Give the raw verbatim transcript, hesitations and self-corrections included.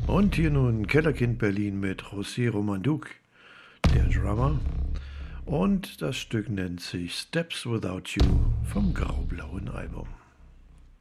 Und hier nun Kellerkind Berlin mit José Romanduc, der Drummer. Und das Stück nennt sich Steps Without You vom grau-blauen Album.